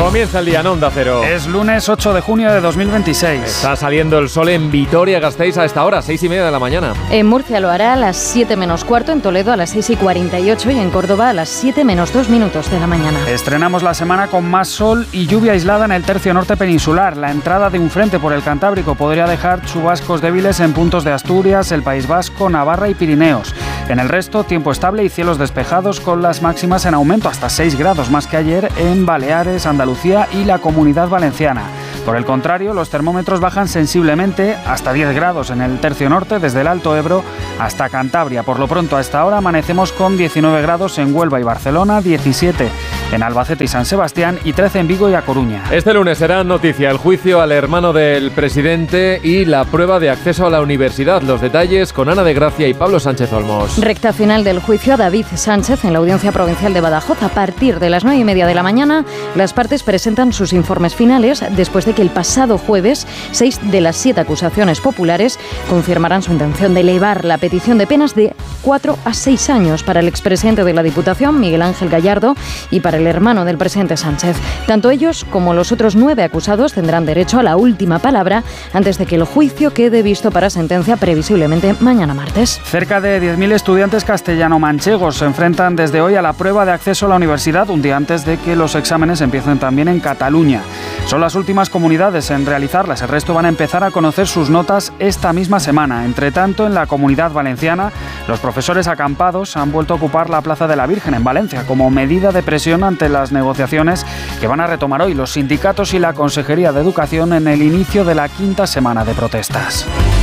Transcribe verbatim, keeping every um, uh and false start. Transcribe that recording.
Comienza el día en Onda Cero. Es lunes ocho de junio de dos mil veintiséis. Está saliendo el sol en Vitoria-Gasteiz a esta hora, seis y media de la mañana. En Murcia lo hará a las siete menos cuarto, en Toledo a las seis y cuarenta y ocho y en Córdoba a las siete menos dos minutos de la mañana. Estrenamos la semana con más sol y lluvia aislada en el tercio norte peninsular. La entrada de un frente por el Cantábrico podría dejar chubascos débiles en puntos de Asturias, el País Vasco, Navarra y Pirineos. En el resto, tiempo estable y cielos despejados con las máximas en aumento hasta seis grados más que ayer en Baleares, Andalucía y la Comunidad Valenciana. Por el contrario, los termómetros bajan sensiblemente hasta diez grados en el tercio norte, desde el Alto Ebro hasta Cantabria. Por lo pronto, a esta hora amanecemos con diecinueve grados en Huelva y Barcelona, diecisiete en Albacete y San Sebastián y trece en Vigo y A Coruña. Este lunes será noticia el juicio al hermano del presidente y la prueba de acceso a la universidad. Los detalles con Ana de Gracia y Pablo Sánchez Olmos. Recta final del juicio a David Sánchez en la Audiencia Provincial de Badajoz. A partir de las nueve y media de la mañana, las partes presentan sus informes finales después de que el pasado jueves seis de las siete acusaciones populares confirmarán su intención de elevar la petición de penas de cuatro a seis años para el expresidente de la Diputación, Miguel Ángel Gallardo, y para el hermano del presidente Sánchez. Tanto ellos como los otros nueve acusados tendrán derecho a la última palabra antes de que el juicio quede visto para sentencia previsiblemente mañana martes. Cerca de diez mil estudiantes castellano-manchegos se enfrentan desde hoy a la prueba de acceso a la universidad, un día antes de que los exámenes empiecen también en Cataluña. Son las últimas comunidades en realizarlas, el resto van a empezar a conocer sus notas esta misma semana. Entre tanto, en la Comunidad Valenciana, los profesores acampados han vuelto a ocupar la Plaza de la Virgen en Valencia como medida de presión ante las negociaciones que van a retomar hoy los sindicatos y la Consejería de Educación en el inicio de la quinta semana de protestas.